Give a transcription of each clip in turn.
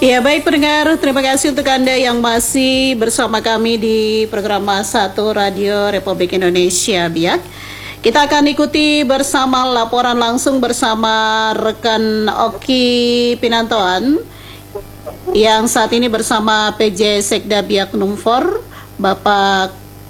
Ya baik pendengar, terima kasih untuk Anda yang masih bersama kami di program Satu Radio Republik Indonesia Biak. Kita akan ikuti bersama laporan langsung bersama rekan Oki Pinantoan yang saat ini bersama PJ Sekda Biak Numfor, Bapak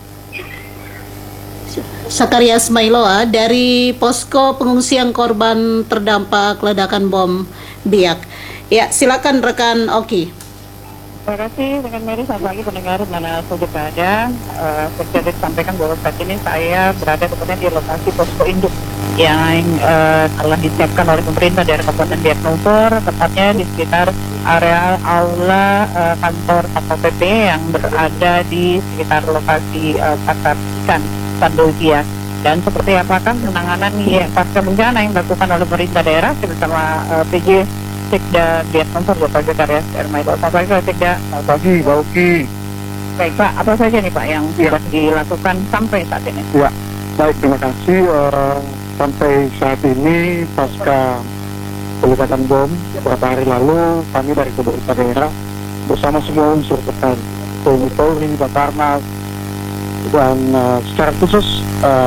Sakarias Mailoa dari Posko Pengungsian Korban Terdampak Ledakan Bom Biak. Ya, silakan rekan Oki. Terima kasih rekan Mary, selamat pagi pendengar mana saja berada. Seperti disampaikan bahwa saat ini saya berada di lokasi posko induk yang telah disiapkan oleh pemerintah daerah Kabupaten Biak Numfor, tepatnya di sekitar area aula kantor Satpol PP yang berada di sekitar lokasi pasar ikan Sandul Biak. Dan seperti apakah penanganan pasca bencana yang dilakukan oleh pemerintah daerah bersama PJ Sekda Biak Numfor, Bapak Sakarias Mailoa. Selamat pagi Pak Sekda. Selamat pagi Pak Oki. Baik Pak, apa saja nih Pak yang sudah dilakukan sampai saat ini? Ya, baik, terima kasih. Sampai saat ini pasca ledakan bom beberapa hari lalu, kami dari pemerintah daerah bersama semua unsur terkait TNI Polri, Basarnas, dan secara khusus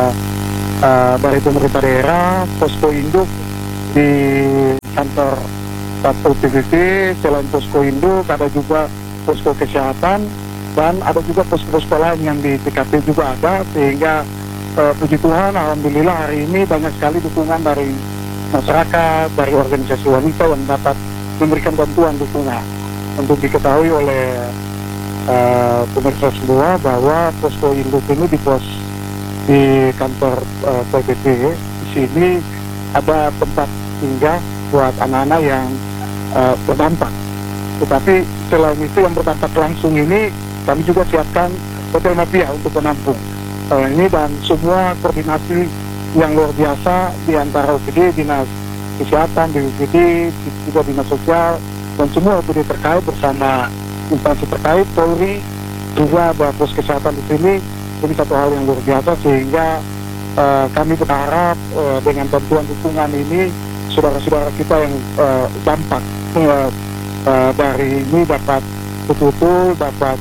dari pemerintah daerah, posko induk di kantor Satpol PP. Selain posko induk ada juga posko kesehatan dan ada juga posko-posko lain yang di TKP juga ada, sehingga puji Tuhan alhamdulillah hari ini banyak sekali dukungan dari masyarakat, dari organisasi wanita yang dapat memberikan bantuan dukungan. Untuk diketahui oleh pemirsa semua bahwa posko induk ini di kantor PPP. Di sini ada tempat tinggal buat anak-anak yang berdampak. Tetapi selain itu yang berdampak langsung ini kami juga siapkan hotel mafia untuk menampung ini, dan semua koordinasi yang luar biasa di antara OPD, Dinas Kesehatan, BPD, juga Dinas Sosial, dan semua OPD terkait bersama instansi terkait, Polri, juga ada pos kesehatan di sini. Ini satu hal yang luar biasa, sehingga kami berharap dengan bantuan dukungan ini saudara-saudara kita yang dampak dari ini dapat betul-betul dapat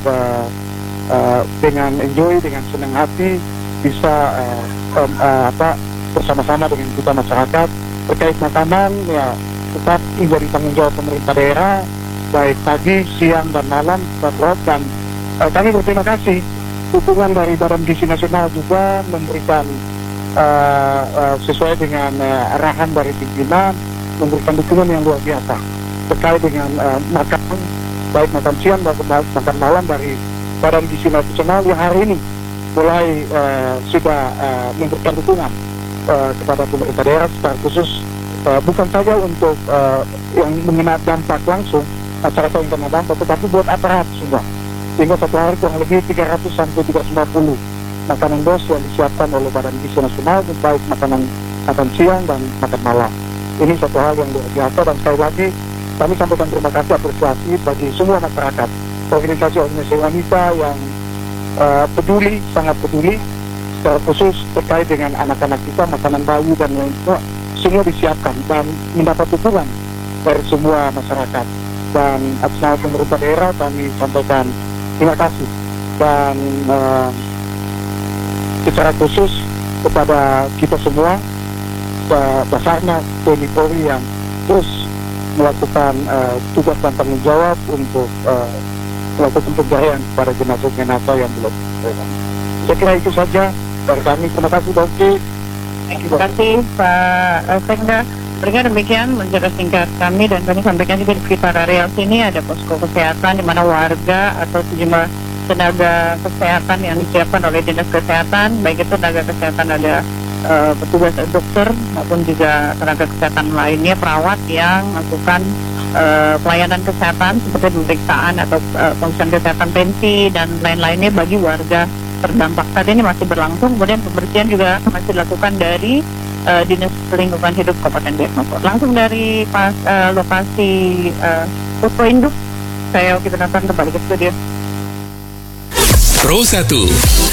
dengan enjoy, dengan senang hati bisa bersama-sama dengan kita masyarakat. Terkait makanan ya tetap menjadi tanggung jawab pemerintah daerah, baik pagi, siang, dan malam, dan kami berterima kasih dukungan dari Badan Gizi Nasional juga memberikan sesuai dengan arahan dari pimpinan, memberikan dukungan yang luar biasa terkait dengan makanan, baik makan siang makan malam dari Badan Gizi Nasional yang hari ini mulai sudah memberikan dukungan kepada pemerintah daerah secara khusus, bukan saja untuk yang mengenai dampak langsung masyarakat yang kena dampak, tetapi buat aparat semua, sehingga satu hari kurang lebih 300 sampai 350 makanan bos yang disiapkan oleh Badan Gizi Nasional, baik makan siang dan makan malam. Ini satu hal yang luar biasa, dan sekali lagi kami sampaikan terima kasih apresiasi bagi semua masyarakat, organisasi wanita yang peduli, sangat peduli, secara khusus terkait dengan anak-anak kita, makanan bayi dan lain-lain, semua disiapkan dan mendapat dukungan dari semua masyarakat. Dan atas nama pemerintah daerah kami sampaikan terima kasih, dan secara khusus kepada kita semua, Basarnas, TNI Polri yang terus melakukan tugas dan tanggung jawab untuk melakukan pencarian pada jenazah-jenazah yang belum. Saya kira itu saja dari kami. Terima kasih Pak Oki. Terima kasih Pak Sekda. Berikut demikian menjaga singkat kami, dan kami sampaikan juga di sekitar area sini ada posko kesehatan di mana warga atau sejumlah tenaga kesehatan yang disiapkan oleh Dinas Kesehatan, baik itu tenaga kesehatan ada petugas dokter maupun juga tenaga kesehatan lainnya, perawat yang melakukan pelayanan kesehatan seperti pemeriksaan atau pemeriksaan kesehatan pensi dan lain-lainnya bagi warga terdampak. Saat ini masih berlangsung, kemudian pembersihan juga masih dilakukan dari Dinas Lingkungan Hidup Kabupaten Biak Numfor. Langsung dari lokasi posko induk, saya Oki Pinantoan kembali ke studio. Pro 1